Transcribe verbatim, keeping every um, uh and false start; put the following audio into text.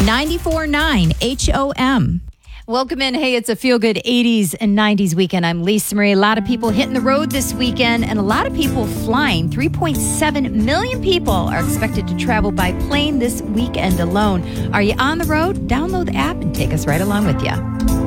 ninety-four point nine H O M. Welcome in. Hey, it's a feel-good eighties and nineties weekend. I'm Lisa Marie. A lot of people hitting the road this weekend and a lot of people flying. three point seven million people are expected to travel by plane this weekend alone. Are you on the road? Download the app and take us right along with you.